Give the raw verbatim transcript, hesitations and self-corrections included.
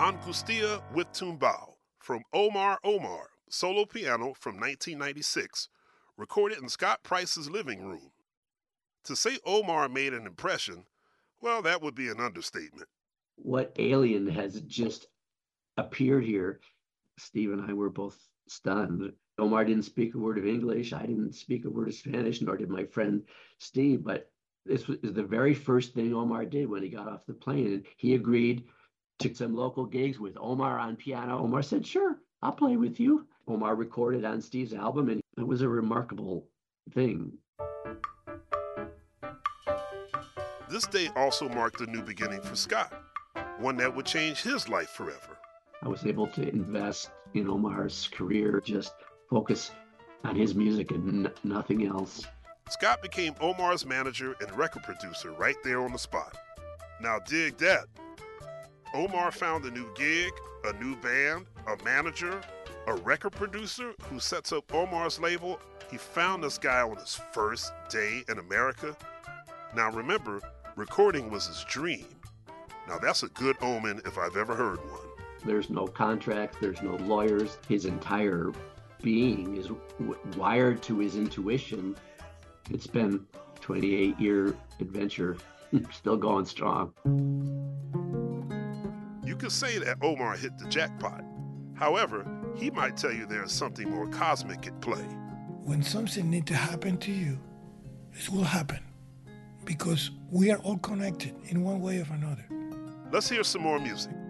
Angustia with Tumbao from Omar Omar, solo piano from nineteen ninety-six, recorded in Scott Price's living room. To say Omar made an impression, well, that would be an understatement. What alien has just appeared here? Steve and I were both stunned. Omar didn't speak a word of English. I didn't speak a word of Spanish, nor did my friend Steve. But this was the very first thing Omar did when he got off the plane. And he agreed to some local gigs with Omar on piano. Omar said, "Sure, I'll play with you." Omar recorded on Steve's album, and it was a remarkable thing. This day also marked a new beginning for Scott, one that would change his life forever. I was able to invest in Omar's career, just focus on his music and n- nothing else. Scott became Omar's manager and record producer right there on the spot. Now dig that. Omar found a new gig, a new band, a manager, a record producer who sets up Omar's label. He found this guy on his first day in America. Now remember, recording was his dream. Now that's a good omen if I've ever heard one. There's no contract, there's no lawyers. His entire being is w- wired to his intuition. It's been a twenty-eight year adventure, still going strong. You could say that Omar hit the jackpot. However, he might tell you there's something more cosmic at play. When something needs to happen to you, it will happen because we are all connected in one way or another. Let's hear some more music.